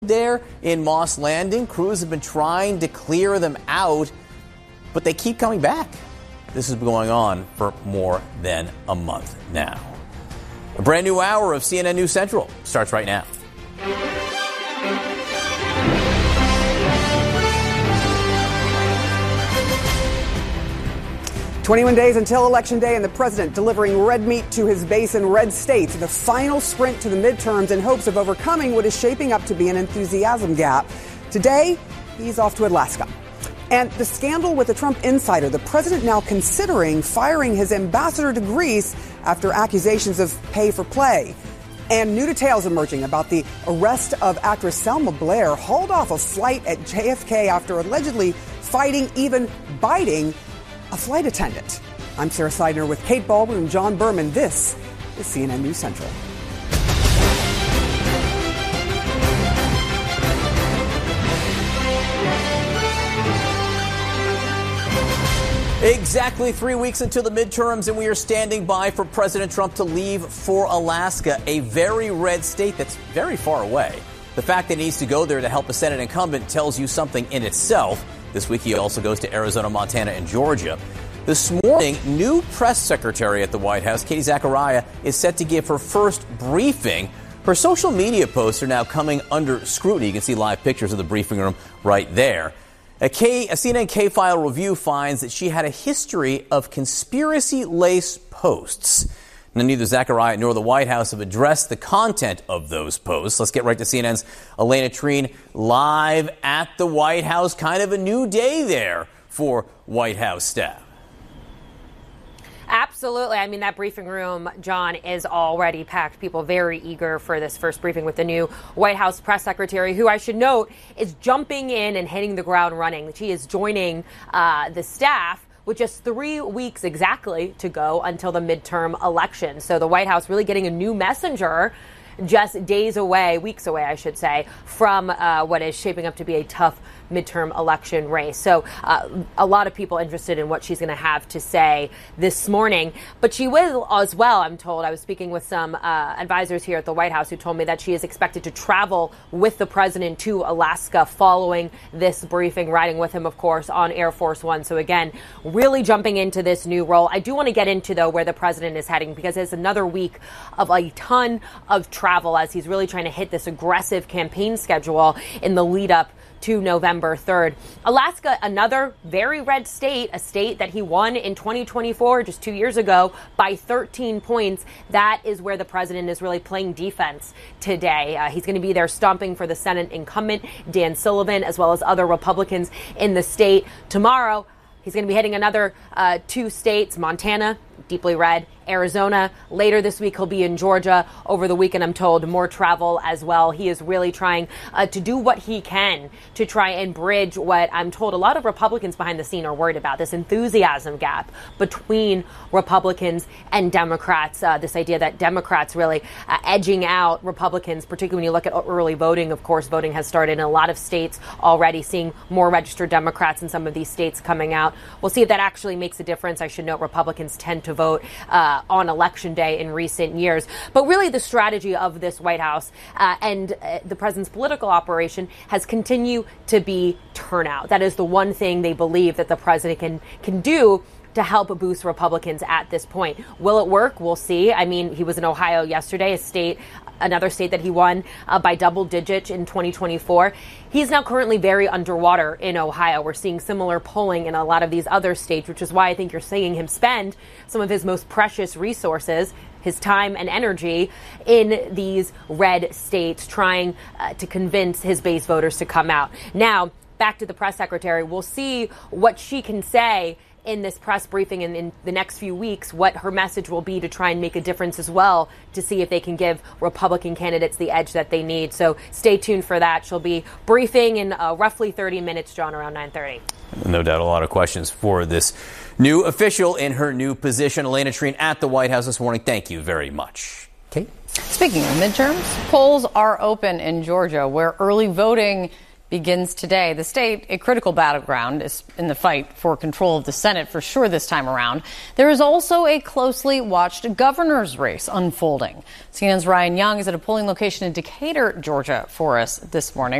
there in Moss Landing. Crews have been trying to clear them out, but they keep coming back. This has been going on for more than a month now. A brand new hour of CNN News Central starts right now. "21 days until Election Day, and the president delivering red meat to his base in red states. The final sprint to the midterms in hopes of overcoming what is shaping up to be an enthusiasm gap. Today, he's off to Alaska. And the scandal with the Trump insider, the president now considering firing his ambassador to Greece after accusations of pay for play. And new details emerging about the arrest of actress Selma Blair, hauled off a flight at JFK after allegedly fighting, even biting, a flight attendant. I'm Sarah Seidner with Kate Baldwin and John Berman. This is CNN News Central. Exactly 3 weeks until the midterms, and we are standing by for President Trump to leave for Alaska, a very red state that's very far away. The fact that he needs to go there to help a Senate incumbent tells you something in itself. This week, he also goes to Arizona, Montana, and Georgia. This morning, new press secretary at the White House, Katie Zachariah, is set to give her first briefing. Her social media posts are now coming under scrutiny. You can see live pictures of the briefing room right there. A CNN K-File review finds that she had a history of conspiracy-laced posts. Now, neither Zachariah nor the White House have addressed the content of those posts. Let's get right to CNN's Elena Treen live at the White House. Kind of a new day there for White House staff. Absolutely. I mean, that briefing room, John, is already packed. People very eager for this first briefing with the new White House press secretary, who I should note is jumping in and hitting the ground running. She is joining the staff with just 3 weeks exactly to go until the midterm election. So the White House really getting a new messenger just days away, weeks away, I should say, from what is shaping up to be a tough midterm election race. So a lot of people interested in what she's going to have to say this morning. But she will as well, I'm told. I was speaking with some advisors here at the White House who told me that she is expected to travel with the president to Alaska following this briefing, riding with him, of course, on Air Force One. So again, really jumping into this new role. I do want to get into, though, where the president is heading, because it's another week of a ton of travel as he's really trying to hit this aggressive campaign schedule in the lead up to November 3rd. Alaska, another very red state, a state that he won in 2024, just 2 years ago, by 13 points. That is where the president is really playing defense today. He's going to be there stomping for the Senate incumbent, Dan Sullivan, as well as other Republicans in the state. Tomorrow, he's going to be hitting another 2 states, Montana, deeply red, Arizona. Later this week, he'll be in Georgia. Over the weekend, I'm told, more travel as well. He is really trying to do what he can to try and bridge what I'm told a lot of Republicans behind the scene are worried about, this enthusiasm gap between Republicans and Democrats. This idea that Democrats really edging out Republicans, particularly when you look at early voting. Of course, voting has started in a lot of states already, seeing more registered Democrats in some of these states coming out. We'll see if that actually makes a difference. I should note Republicans tend to vote on Election Day in recent years. But really the strategy of this White House and the president's political operation has continued to be turnout. That is the one thing they believe that the president can do to help boost Republicans at this point. Will it work? We'll see. I mean, he was in Ohio yesterday, another state that he won by double digits in 2024. He's now currently very underwater in Ohio. We're seeing similar polling in a lot of these other states, which is why I think you're seeing him spend some of his most precious resources, his time and energy, in these red states, trying to convince his base voters to come out. Now, back to the press secretary. We'll see what she can say in this press briefing and in the next few weeks, what her message will be to try and make a difference as well, to see if they can give Republican candidates the edge that they need. So stay tuned for that. She'll be briefing in roughly 30 minutes, John, around 9:30. No doubt a lot of questions for this new official in her new position. Elena Treen at the White House this morning. Thank you very much. Kate? Speaking of midterms, polls are open in Georgia, where early voting begins today. The state, a critical battleground, is in the fight for control of the Senate for sure this time around. There is also a closely watched governor's race unfolding. CNN's Ryan Young is at a polling location in Decatur, Georgia, for us this morning.